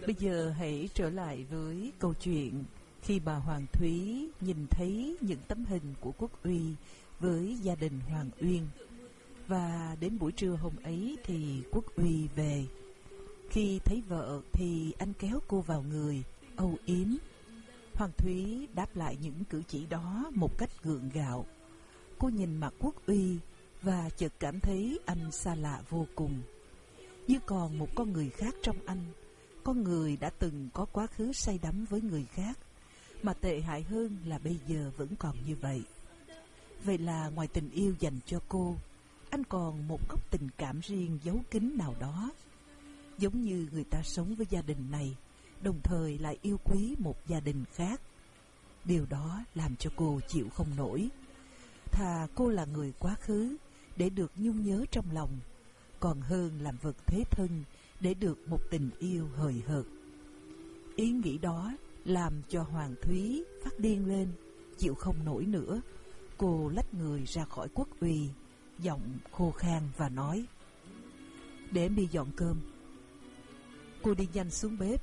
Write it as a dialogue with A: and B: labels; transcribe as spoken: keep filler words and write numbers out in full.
A: Bây giờ hãy trở lại với câu chuyện khi bà Hoàng Thúy nhìn thấy những tấm hình của Quốc Uy với gia đình Hoàng Uyên. Và đến buổi trưa hôm ấy thì Quốc Uy về. Khi thấy vợ thì anh kéo cô vào người, âu yếm. Hoàng Thúy đáp lại những cử chỉ đó một cách gượng gạo. Cô nhìn mặt Quốc Uy và chợt cảm thấy anh xa lạ vô cùng, như còn một con người khác trong anh. Con người đã từng có quá khứ say đắm với người khác, mà tệ hại hơn là bây giờ vẫn còn như vậy. Vậy là ngoài tình yêu dành cho cô, anh còn một góc tình cảm riêng giấu kín nào đó. Giống như người ta sống với gia đình này, đồng thời lại yêu quý một gia đình khác. Điều đó làm cho cô chịu không nổi. Thà cô là người quá khứ để được nhung nhớ trong lòng, còn hơn làm vật thế thân để được một tình yêu hời hợt. Ý nghĩ đó làm cho Hoàng Thúy phát điên lên, chịu không nổi nữa. Cô lách người ra khỏi Quốc Uy, giọng khô khan và nói: "Để em đi dọn cơm." Cô đi nhanh xuống bếp